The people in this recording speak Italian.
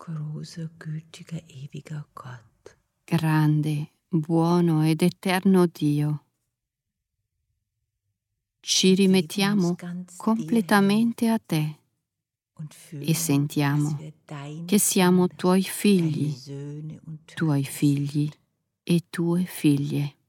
großer, gütiger, ewiger Gott. Grande, buono ed eterno Dio, ci rimettiamo completamente a te e sentiamo che siamo tuoi figli e tue figlie.